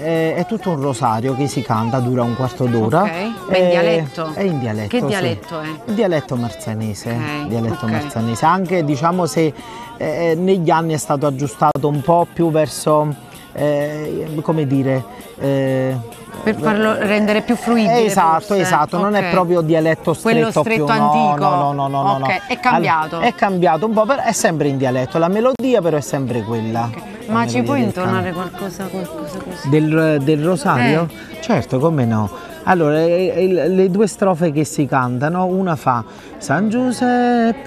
è tutto un rosario che si canta, dura un quarto d'ora. Ok, ma in dialetto? È in dialetto. Che sì. dialetto è? Il dialetto marzanese, Ok, dialetto ok. marzanese. Anche diciamo se negli anni è stato aggiustato un po' più verso, come dire, Per farlo rendere più fruibile. esatto, forse. esatto, non è Ok. proprio dialetto stretto. Quello stretto più, antico. No. Ok, è cambiato. Allora, è cambiato un po', è sempre in dialetto, la melodia però è sempre quella. La Ma ci melodia puoi del intonare qualcosa così? del rosario? Certo, come no. Allora, le due strofe che si cantano, una fa San Giuseppe